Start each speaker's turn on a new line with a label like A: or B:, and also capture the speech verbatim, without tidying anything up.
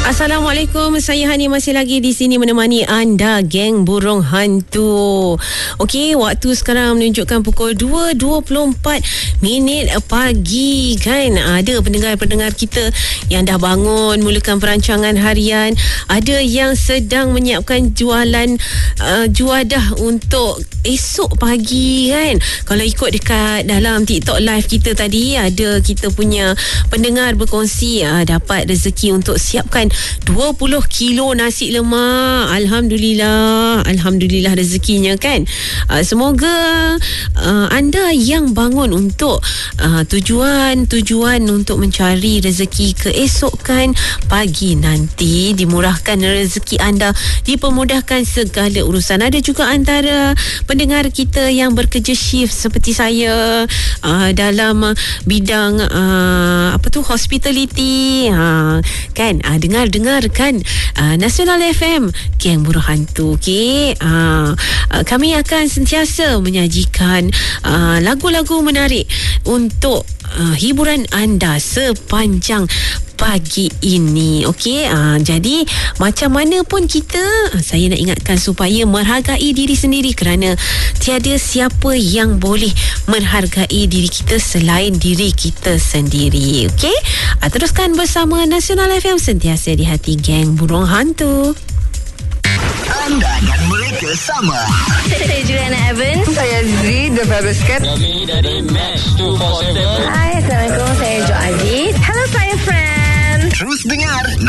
A: Assalamualaikum, saya Hani masih lagi di sini menemani anda, geng burung hantu. Okey, waktu sekarang menunjukkan pukul dua dua puluh empat minit pagi kan. Ada pendengar-pendengar kita yang dah bangun mulakan perancangan harian, ada yang sedang menyiapkan jualan uh, juadah untuk esok pagi kan. Kalau ikut dekat dalam TikTok live kita tadi, ada kita punya pendengar berkongsi uh, dapat rezeki untuk siapkan dua puluh kilo nasi lemak. Alhamdulillah, Alhamdulillah rezekinya kan. Uh, semoga uh, anda yang bangun untuk uh, tujuan-tujuan untuk mencari rezeki keesokan pagi nanti, dimurahkan rezeki anda, dipermudahkan segala urusan. Ada juga antara pendengar kita yang bekerja shift seperti saya uh, dalam uh, bidang uh, apa tu hospitality uh, kan. Uh, dengar dengar kan uh, Nasional F M, geng burung hantu. Okey, uh, uh, kami akan sentiasa menyajikan uh, lagu-lagu menarik untuk uh, hiburan anda sepanjang pagi ini. Okey, uh, jadi macam mana pun kita, uh, saya nak ingatkan supaya menghargai diri sendiri, kerana tiada siapa yang boleh menghargai diri kita selain diri kita sendiri. Okey, uh, teruskan bersama Nasional F M, sentiasa di hati geng burung hantu.
B: Anda dan mereka sama.
C: Saya Juliana Evans.
D: Saya Zri, The Fabulous Cat.
E: Kami dari Match dua empat tujuh.
C: Hai, Assalamualaikum. Saya Jo Aziz. Hello, saya Friend.
B: Terus dengar